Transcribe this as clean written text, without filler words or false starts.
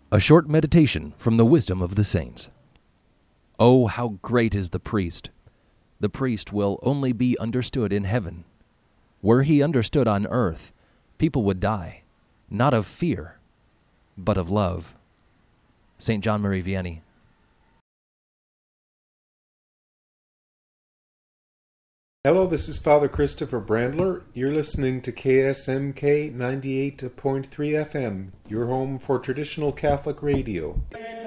A short meditation from the wisdom of the saints. Oh, how great is the priest! The priest will only be understood in heaven. Were he understood on earth, people would die, not of fear, but of love. St. John Marie Vianney. Hello, this is Father Christopher Brandler. You're listening to KSMK 98.3 FM, your home for traditional Catholic radio.